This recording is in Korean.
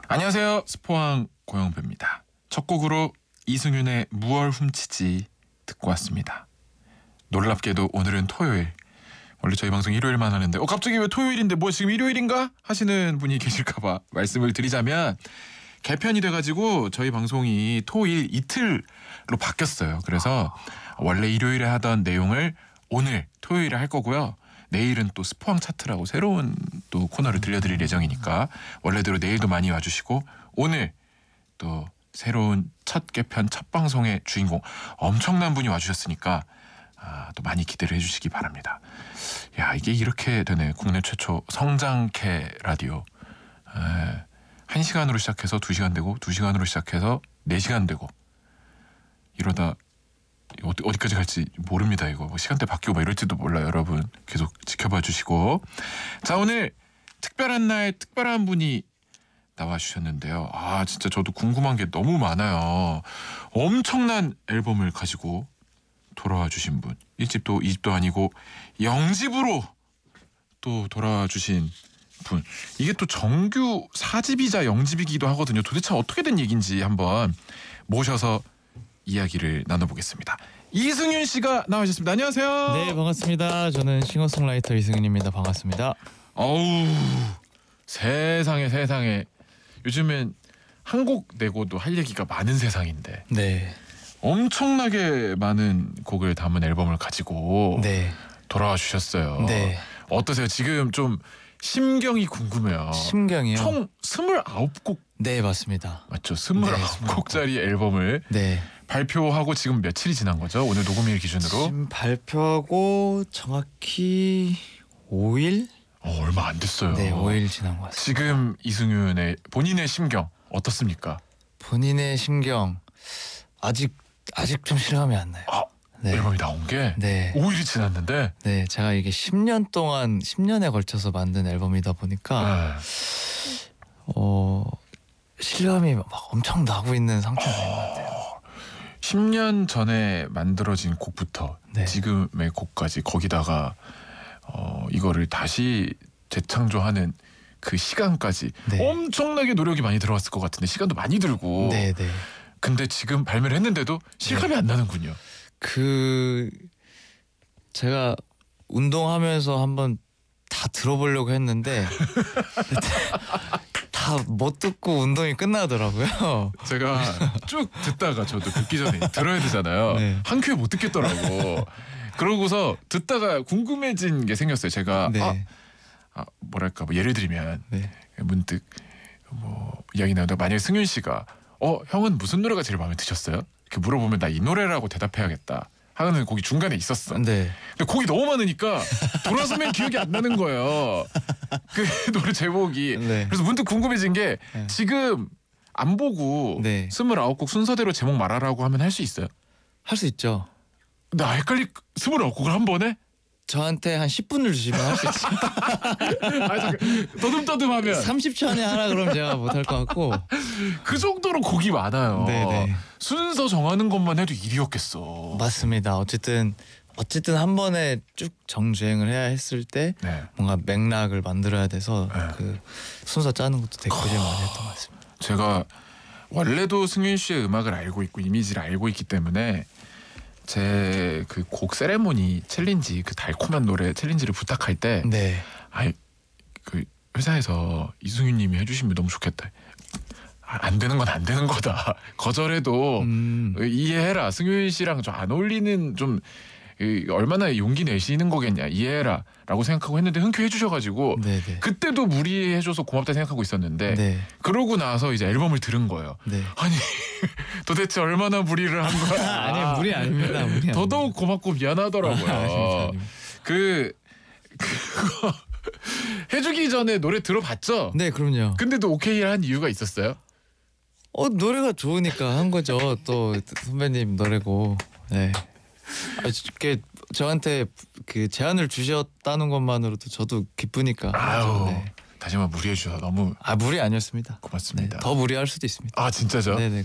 안녕하세요. 스포왕 고영배입니다. 첫 곡으로 이승윤의 무얼 훔치지 듣고 왔습니다. 놀랍게도 오늘은 토요일. 원래 저희 방송 일요일만 하는데 갑자기 왜 토요일인데 뭐 지금 일요일인가? 하시는 분이 계실까봐 말씀을 드리자면 개편이 돼가지고 저희 방송이 토일 이틀로 바뀌었어요. 그래서 원래 일요일에 하던 내용을 오늘 토요일에 할 거고요. 내일은 또 스포왕 차트라고 새로운 또 코너를 들려드릴 예정이니까 원래대로 내일도 많이 와주시고 오늘 또 새로운 첫 개편 첫 방송의 주인공 엄청난 분이 와주셨으니까 또 많이 기대를 해주시기 바랍니다. 야, 이게 이렇게 되네. 국내 최초 성장캐 라디오. 1시간으로 시작해서 2시간 되고 2시간으로 시작해서 4시간 되고 이러다 어디까지 갈지 모릅니다. 이거 뭐 시간대 바뀌고 막 이럴지도 몰라요. 여러분 계속 지켜봐 주시고. 자, 오늘 특별한 날 특별한 분이 나와주셨는데요. 진짜 저도 궁금한 게 너무 많아요. 엄청난 앨범을 가지고 돌아와 주신 분. 1집도 2집도 아니고 0집으로 또 돌아와 주신 분. 이게 또 정규 4집이자 0집이기도 하거든요. 도대체 어떻게 된 얘기인지 한번 모셔서 이야기를 나눠보겠습니다. 이승윤 씨가 나와주셨습니다. 안녕하세요. 네, 반갑습니다. 저는 싱어송라이터 이승윤입니다. 반갑습니다. 어우, 세상에 요즘엔 한 곡 내고도 할 얘기가 많은 세상인데 네. 엄청나게 많은 곡을 담은 앨범을 가지고 네. 돌아와 주셨어요. 네. 어떠세요? 지금 좀 심경이 궁금해요. 심경이요? 총 29곡 네, 맞습니다. 맞죠? 29곡짜리 앨범을 네. 발표하고 지금 며칠이 지난 거죠? 오늘 녹음일 기준으로? 지금 발표하고 정확히 5일? 얼마 안 됐어요. 네, 5일 지난 것 같습니다. 지금 이승윤의 본인의 심경 어떻습니까? 본인의 심경 아직 좀 실감이 안 나요. 네. 앨범이 나온 게 네. 5일이 지났는데 네, 제가 이게 10년에 걸쳐서 만든 앨범이다 보니까 실감이 막 엄청 나고 있는 상태가 된 것 같아요. 10년 전에 만들어진 곡부터 네. 지금의 곡까지 거기다가 이거를 다시 재창조하는 그 시간까지 네. 엄청나게 노력이 많이 들어갔을 것 같은데 시간도 많이 들고 네. 근데 지금 발매를 했는데도 실감이 안 나는군요. 제가 운동하면서 한번 다 들어보려고 했는데 다 못 듣고 운동이 끝나더라고요. 제가 쭉 듣다가 저도 듣기 전에 들어야 되잖아요. 네. 한 큐에 못 듣겠더라고. 그러고서 듣다가 궁금해진 게 생겼어요. 제가 네. 뭐랄까 뭐 예를 들면 네. 문득 뭐 이야기 나오다 만약에 승윤 씨가 형은 무슨 노래가 제일 마음에 드셨어요? 이렇게 물어보면 나 이 노래라고 대답해야겠다 하는 곡이 중간에 있었어. 네. 근데 곡이 너무 많으니까 돌아서면 기억이 안 나는 거예요. 그 노래 제목이. 네. 그래서 문득 궁금해진 게 네. 지금 안 보고 네. 29곡 순서대로 제목 말하라고 하면 할 수 있어요? 할 수 있죠. 나 헷갈리 29곡을 한 번에? 저한테 한 10분을 주시면 할 수 있어요. 잠깐 떠듬떠듬하면 30초 안에 하라 그러면 제가 못할 것 같고. 그 정도로 곡이 많아요. 네네. 순서 정하는 것만 해도 일이었겠어. 맞습니다. 어쨌든 한 번에 쭉 정주행을 해야 했을 때 네. 뭔가 맥락을 만들어야 돼서 네. 그 순서 짜는 것도 되게 고생 많이 했던 것 같습니다. 제가 원래도 승윤 씨의 음악을 알고 있고 이미지를 알고 있기 때문에 제 그 곡 세레모니 챌린지 그 달콤한 노래 챌린지를 부탁할 때 네. 그 회사에서 이승윤님이 해주시면 너무 좋겠다. 안 되는 건 안 되는 거다. 거절해도 이해해라. 승윤 씨랑 좀 안 어울리는 좀 얼마나 용기 내시는 거겠냐. 이해해라 라고 생각하고 했는데 흔쾌히 해주셔가지고 네네. 그때도 무리해줘서 고맙다 생각하고 있었는데 네. 그러고 나서 이제 앨범을 들은 거예요. 네. 아니 도대체 얼마나 무리를 한 거야. 아니 무리 아닙니다. 무리 아닙니다. 더더욱 고맙고 미안하더라고요. 아닙니다. 그거 해주기 전에 노래 들어봤죠? 네, 그럼요. 근데도 오케이 한 이유가 있었어요? 노래가 좋으니까 한 거죠. 또 선배님 노래고. 네. 이게 저한테 그 제안을 주셨다는 것만으로도 저도 기쁘니까. 아유, 네. 다시 한번 무리해 주셔서 너무 무리 아니었습니다. 고맙습니다. 네, 더 무리할 수도 있습니다. 진짜죠? 네네.